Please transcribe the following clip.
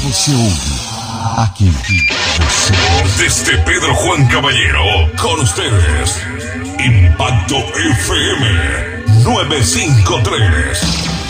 se ouve aqui. Você. Desde Pedro Juan Caballero, con ustedes, Impacto FM 953.